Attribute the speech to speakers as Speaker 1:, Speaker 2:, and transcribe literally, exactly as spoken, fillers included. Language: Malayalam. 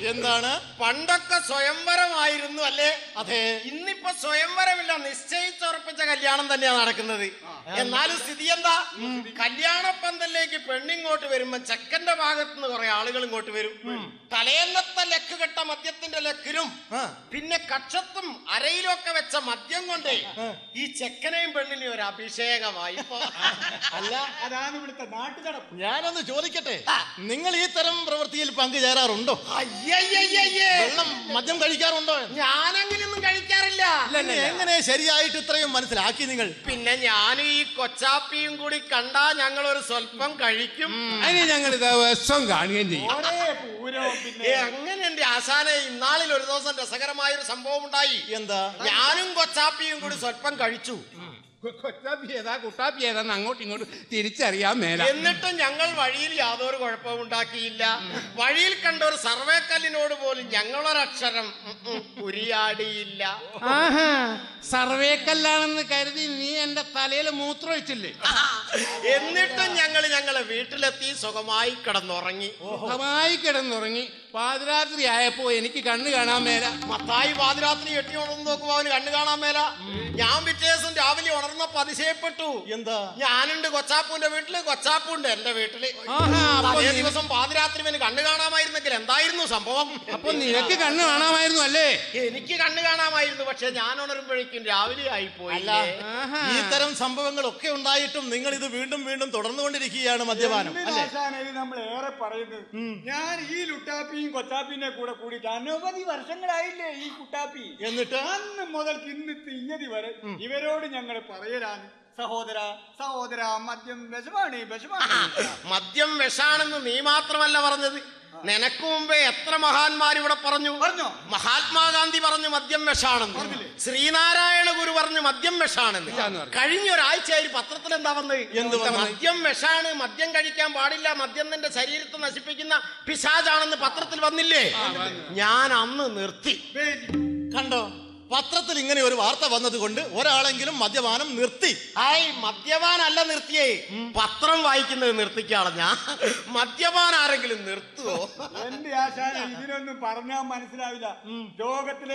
Speaker 1: എന്താണ്?
Speaker 2: പണ്ടൊക്കെ സ്വയംവരമായിരുന്നു അല്ലേ?
Speaker 1: അതെ.
Speaker 2: ഇന്നിപ്പോ സ്വയംവരമില്ല, നിശ്ചയിച്ചുറപ്പിച്ച കല്യാണം തന്നെയാണ് നടക്കുന്നത്. എന്നാലും സ്ഥിതി എന്താ? കല്യാണ പന്തലിലേക്ക് പെണ്ണിങ്ങോട്ട് വരുമ്പോ ചെക്കന്റെ ഭാഗത്ത് നിന്ന് കുറെ ആളുകൾ ഇങ്ങോട്ട് വരും. തലേന്നത്തെ ലക്ക് കെട്ട മദ്യത്തിന്റെ ലക്കിലും പിന്നെ കക്ഷത്തും അരയിലും ഒക്കെ വെച്ച മദ്യം കൊണ്ടേ ഈ ചെക്കനെയും പെണ്ണിനെയും ഒരു അഭിഷേകമായി.
Speaker 3: അല്ല, അതാണ് ഇവിടുത്തെ നാട്ടു നടപ്പ്.
Speaker 1: ഞാനൊന്ന് ചോദിക്കട്ടെ, നിങ്ങൾ ഈ തരം പ്രവൃത്തിയിൽ പങ്കുചേരാറുണ്ടോ?
Speaker 2: അയ്യയ്യയ്യേ,
Speaker 1: വെള്ളം മദ്യം കഴിക്കാറുണ്ടോ?
Speaker 2: ഞാനങ്ങനെയൊന്നും കഴിക്കാറില്ല.
Speaker 1: എങ്ങനെ ശരിയായിട്ട് ഇത്രയും മനസ്സിലാക്കി നിങ്ങൾ?
Speaker 2: പിന്നെ ഞാൻ ഈ കൊച്ചാപ്പിയും കൂടി കണ്ടാ ഞങ്ങൾ ഒരു സ്വല്പം കഴിക്കും.
Speaker 4: അതിന് ഞങ്ങൾ ദിവസം കാണുകയും ചെയ്യും.
Speaker 2: അങ്ങനെ എന്റെ ആശാനെ, ഇന്നാളിൽ ഒരു ദിവസം രസകരമായ ഒരു സംഭവം ഉണ്ടായി.
Speaker 1: എന്താ?
Speaker 2: ഞാനും കൊച്ചാപ്പിയും കൂടി സ്വല്പം കഴിച്ചു.
Speaker 4: കൊച്ചാപ്പി ഏതാ കുട്ടാപ്പി ഏതാന്ന് അങ്ങോട്ടും ഇങ്ങോട്ടും തിരിച്ചറിയാൻ മേല.
Speaker 2: എന്നിട്ടും ഞങ്ങൾ വഴിയിൽ യാതൊരു കുഴപ്പവും ഉണ്ടാക്കിയില്ല. വഴിയിൽ കണ്ട ഒരു സർവേക്കല്ലിനോട് പോലും ഞങ്ങളൊരക്ഷരം ഉരിയാടിയില്ല.
Speaker 4: ആഹാ, സർവേക്കല്ലാണെന്ന് കരുതി നീ എന്റെ തലയിൽ മൂത്രം ഒഴിച്ചില്ലേ?
Speaker 2: എന്നിട്ടും ഞങ്ങൾ ഞങ്ങളെ വീട്ടിലെത്തി സുഖമായി കിടന്നുറങ്ങി.
Speaker 4: സുഖമായി കിടന്നുറങ്ങി. പാതിരാത്രി ആയപ്പോ എനിക്ക് കണ്ണു കാണാൻ മേല.
Speaker 2: മത്തായി പാതിരാത്രി എട്ടി ഉണർന്ന് നോക്കുമ്പോ അവന് കണ്ണു കാണാൻ മേല. ഞാൻ പിറ്റേ ദിവസം രാവിലെ ഉണർന്നപ്പോ അതിശയപ്പെട്ടു.
Speaker 1: എന്താ?
Speaker 2: ഞാനുണ്ട് കൊച്ചാപ്പൂന്റെ വീട്ടില്, കൊച്ചാപ്പുണ്ട് എന്റെ വീട്ടില്. അതേ ദിവസം പാതിരാത്രി അവന് കണ്ണു കാണാമായിരുന്നെങ്കിൽ എന്തായിരുന്നു സംഭവം?
Speaker 4: അപ്പൊ നിനക്ക് കണ്ണ് കാണാമായിരുന്നു അല്ലേ?
Speaker 2: എനിക്ക് കണ്ണു കാണാമായിരുന്നു, പക്ഷെ ഞാൻ ഉണരുമ്പോഴേക്കും രാവിലെ ആയി പോയി.
Speaker 1: ഈ തരം സംഭവങ്ങളൊക്കെ ഉണ്ടായിട്ടും നിങ്ങൾ ഇത് വീണ്ടും വീണ്ടും തുടർന്നുകൊണ്ടിരിക്കുകയാണ് മദ്യപാനം അല്ലേ?
Speaker 3: നമ്മൾ ഏറെ പറയുന്നത്. ഞാൻ ഈ ലുട്ടാപ്പിയും കൊച്ചാപ്പിന്റെ കൂടെ കൂടിയിട്ട് അനവധി വർഷങ്ങളായില്ലേ ഈ കുട്ടാപ്പി.
Speaker 1: എന്നിട്ട്
Speaker 3: അന്ന് മുതൽ ഇന്നത്തെ ഇഞ്ഞതി വരെ ഇവരോട് ഞങ്ങൾ പറയലാണ്, സഹോദര സഹോദര മദ്യം വിഷമാണ്, വിഷമാണ്.
Speaker 2: മദ്യം വിഷാണെന്ന് നീ മാത്രമല്ല പറഞ്ഞത്, നിനക്ക് മുമ്പേ എത്ര മഹാന്മാർ ഇവിടെ പറഞ്ഞു.
Speaker 3: പറഞ്ഞോ?
Speaker 2: മഹാത്മാഗാന്ധി പറഞ്ഞു മദ്യം വിഷാണെന്ന്, ശ്രീനാരായണ ഗുരു പറഞ്ഞു മദ്യം വിഷാണെന്ന്. കഴിഞ്ഞ ഒരാഴ്ചയായി പത്രത്തിൽ എന്താ വന്നത്? മദ്യം വിഷാണ്, മദ്യം കഴിക്കാൻ പാടില്ല, മദ്യം നിന്റെ ശരീരത്തെ നശിപ്പിക്കുന്ന പിശാചാണെന്ന് പത്രത്തിൽ വന്നില്ലേ? ഞാൻ അന്ന് നിർത്തി.
Speaker 1: കണ്ടോ, പത്രത്തിൽ ഇങ്ങനെ ഒരു വാർത്ത വന്നത് കൊണ്ട് ഒരാളെങ്കിലും മദ്യപാനം നിർത്തി.
Speaker 2: ഹായ്, മദ്യപാനല്ല നിർത്തിയേ, പത്രം വായിക്കുന്നത് നിർത്തിക്കാള. ഞാൻ മദ്യപാനം ആരെങ്കിലും നിർത്തുവോ?
Speaker 3: എന്റെ ആശാന ഇതിനൊന്നും പറഞ്ഞാൽ മനസ്സിലാവില്ല. ലോകത്തിലെ